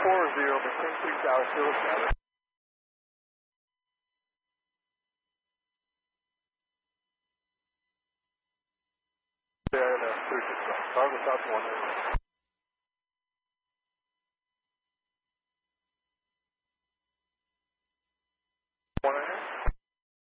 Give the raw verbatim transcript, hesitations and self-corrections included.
four zero, maintain three tower, still tower. There, uh, three six, Cargo South one.